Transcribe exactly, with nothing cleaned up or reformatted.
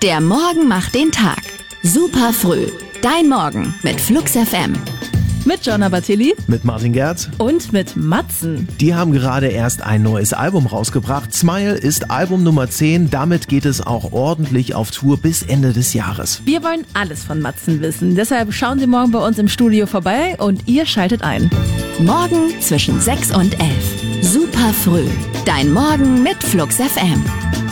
Der Morgen macht den Tag. Super früh. Dein Morgen mit Flux F M. Mit Jonna Bartilli. Mit Martin Gerz. Und mit Matzen. Die haben gerade erst ein neues Album rausgebracht. Smile ist Album Nummer zehn. Damit geht es auch ordentlich auf Tour bis Ende des Jahres. Wir wollen alles von Matzen wissen. Deshalb schauen Sie morgen bei uns im Studio vorbei und ihr schaltet ein. Morgen zwischen sechs und elf. Super früh. Dein Morgen mit Flux F M.